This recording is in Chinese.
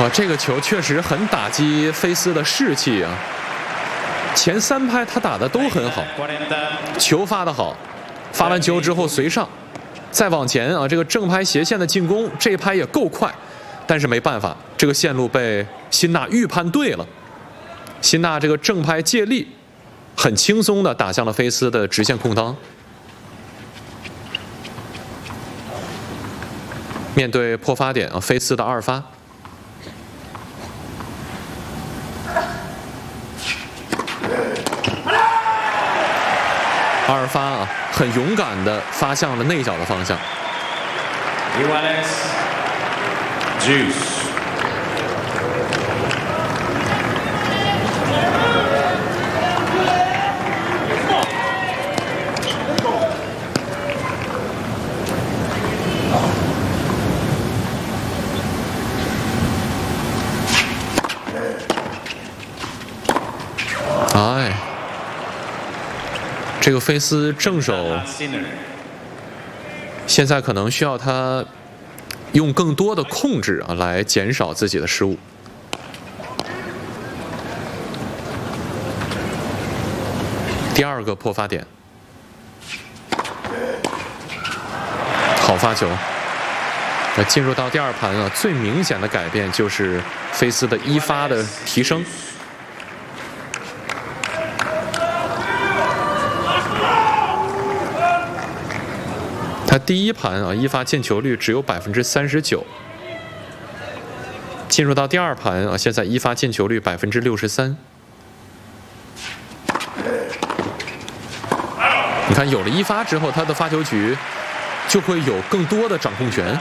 啊，这个球确实很打击菲斯的士气啊。前3拍他打的都很好，球发得好，发完球之后随上，再往前啊，这个正拍斜线的进攻，这一拍也够快，但是没办法，这个线路被辛纳预判对了。辛纳这个正拍借力，很轻松地打向了菲斯的直线空当。面对破发点啊，菲斯的2发。2发啊，很勇敢地发向了内角的方向。哎，这个菲斯正手现在可能需要他用更多的控制啊，来减少自己的失误。第2个破发点，好发球。那进入到第2盘啊，最明显的改变就是菲斯的1发的提升。他第1盘啊，1发进球率只有39%，进入到第2盘啊，现在1发进球率63%。你看，有了1发之后，他的发球局就会有更多的掌控权。